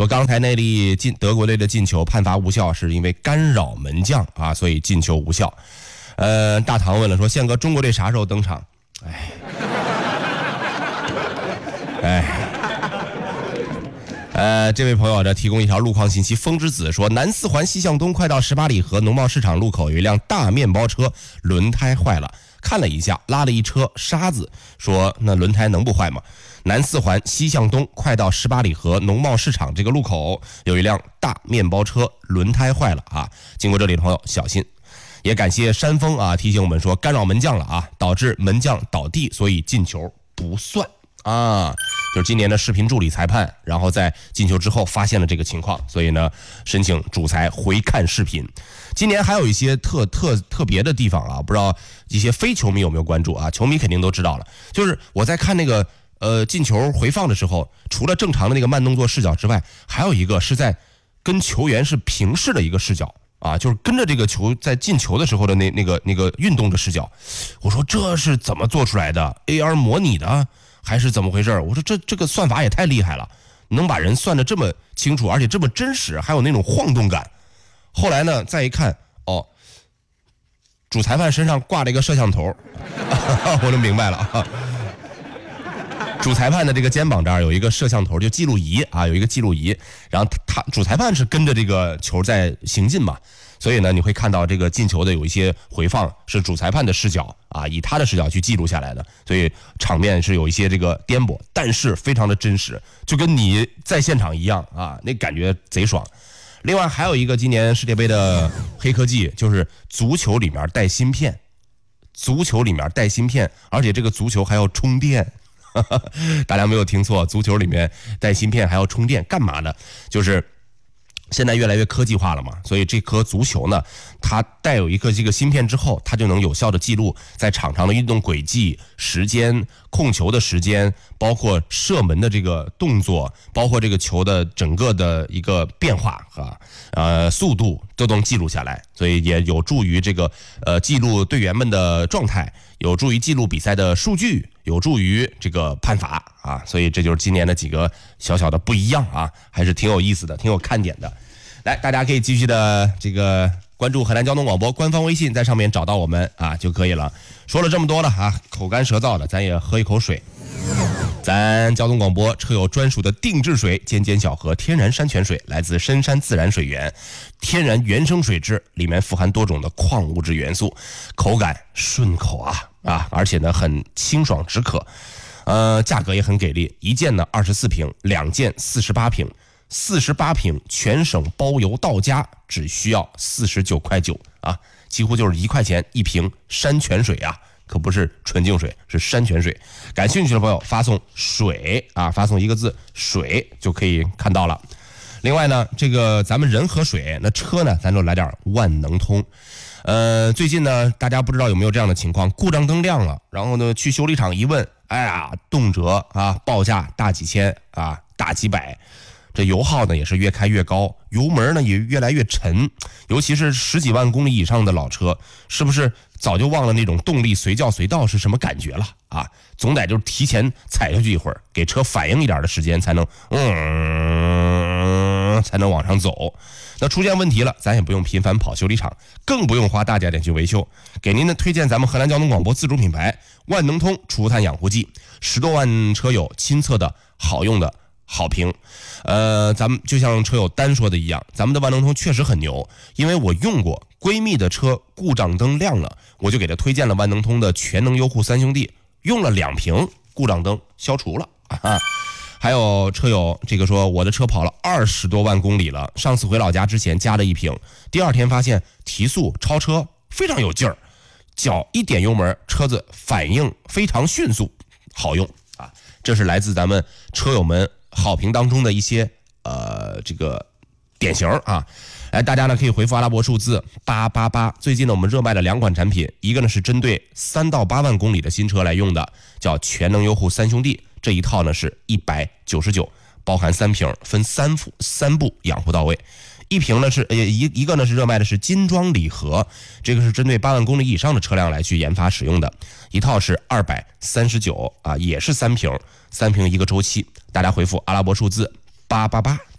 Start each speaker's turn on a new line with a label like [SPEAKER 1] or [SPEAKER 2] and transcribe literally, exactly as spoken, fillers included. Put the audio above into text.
[SPEAKER 1] 说刚才那粒进德国队的进球判罚无效，是因为干扰门将啊，所以进球无效。呃，大唐问了说，宪哥，中国队啥时候登场？哎，哎，呃，这位朋友这提供一条路况信息，风之子说，南四环西向东快到十八里河农贸市场路口有一辆大面包车轮胎坏了，看了一下，拉了一车沙子，说那轮胎能不坏吗？南四环西向东快到十八里河农贸市场这个路口有一辆大面包车轮胎坏了啊，经过这里的朋友小心。也感谢山峰啊提醒我们说干扰门将了啊，导致门将倒地，所以进球不算啊。就是今年的视频助理裁判，然后在进球之后发现了这个情况，所以呢申请主裁回看视频。今年还有一些特特特别的地方啊，不知道一些非球迷有没有关注啊？球迷肯定都知道了，就是我在看那个呃进球回放的时候，除了正常的那个慢动作视角之外，还有一个是在跟球员是平视的一个视角。啊，就是跟着这个球在进球的时候的那那个那个运动的视角，我说这是怎么做出来的 ？A R 模拟的还是怎么回事？我说这这个算法也太厉害了，能把人算得这么清楚，而且这么真实，还有那种晃动感。后来呢，再一看，哦，主裁判身上挂了一个摄像头，我就明白了啊。主裁判的这个肩膀这儿有一个摄像头，就记录仪啊，有一个记录仪，然后他主裁判是跟着这个球在行进嘛，所以呢，你会看到这个进球的有一些回放是主裁判的视角啊，以他的视角去记录下来的，所以场面是有一些这个颠簸，但是非常的真实，就跟你在现场一样啊，那感觉贼爽。另外还有一个今年世界杯的黑科技，就是足球里面带芯片，足球里面带芯片，而且这个足球还要充电。大家没有听错，足球里面带芯片还要充电，干嘛呢？就是现在越来越科技化了嘛，所以这颗足球呢，它带有一个这个芯片之后，它就能有效的记录在场上的运动轨迹、时间、控球的时间，包括射门的这个动作，包括这个球的整个的一个变化啊，呃，速度都能记录下来，所以也有助于这个呃记录队员们的状态，有助于记录比赛的数据，有助于这个判罚啊，所以这就是今年的几个小小的不一样啊，还是挺有意思的，挺有看点的。来，大家可以继续的这个关注河南交通广播官方微信，在上面找到我们啊就可以了。说了这么多了啊，口干舌燥的，咱也喝一口水。咱交通广播车友专属的定制水，尖尖小河天然山泉水，来自深山自然水源，天然原生水质，里面富含多种的矿物质元素，口感顺口啊啊，而且呢很清爽止渴，呃，价格也很给力，一件呢二十四瓶，两件四十八瓶，四十八瓶全省包邮到家，只需要四十九块九啊，几乎就是一块钱一瓶山泉水啊。可不是纯净水，是山泉水。感兴趣的朋友发送水啊，发送一个字水就可以看到了。另外呢，这个咱们人和水，那车呢，咱就来点万能通。呃，最近呢，大家不知道有没有这样的情况，故障灯亮了，然后呢去修理厂一问，哎呀，动辄啊报价大几千啊，大几百。这油耗呢也是越开越高，油门呢也越来越沉，尤其是十几万公里以上的老车，是不是早就忘了那种动力随叫随到是什么感觉了啊？总得就是提前踩下去一会儿，给车反应一点的时间，才能嗯才能往上走。那出现问题了，咱也不用频繁跑修理厂，更不用花大价钱去维修。给您的推荐咱们河南交通广播自主品牌万能通除碳养护剂，十多万车友亲测的好用的好评。呃，咱们就像车友单说的一样，咱们的万能通确实很牛，因为我用过，闺蜜的车故障灯亮了，我就给她推荐了万能通的全能优护三兄弟，用了两瓶，故障灯消除了啊。还有车友这个说，我的车跑了二十多万公里了，上次回老家之前加了一瓶，第二天发现提速超车非常有劲儿，脚一点油门，车子反应非常迅速，好用啊。这是来自咱们车友们好评当中的一些呃这个典型啊。来，大家呢可以回复阿拉伯数字八八八。最近呢我们热卖了两款产品，一个呢是针对三到八万公里的新车来用的，叫全能优护三兄弟，这一套呢是一百九十九，包含三瓶，分三副三步养护到位。一瓶呢是呃一一个呢是热卖的是金装礼盒，这个是针对八万公里以上的车辆来去研发使用的，一套是二百三十九啊，也是三瓶，三瓶一个周期。大家回复阿拉伯数字八八八。